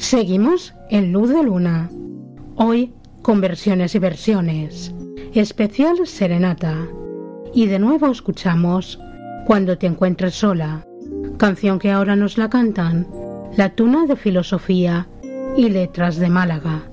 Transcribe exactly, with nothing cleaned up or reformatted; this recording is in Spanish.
Seguimos en Luz de Luna, hoy con versiones y versiones, especial Serenata, y de nuevo escuchamos Cuando te encuentres sola, canción que ahora nos la cantan La Tuna de Filosofía y Letras de Málaga.